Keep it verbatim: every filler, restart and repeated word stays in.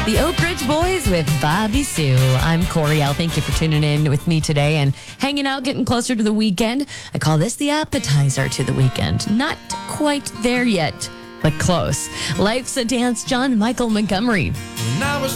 The Oak Ridge Boys with Bobby Sue. I'm Corey L. Thank you for tuning in with me today and hanging out, getting closer to the weekend. I call this the appetizer to the weekend. Not quite there yet, but close. Life's a Dance, John Michael Montgomery. When I was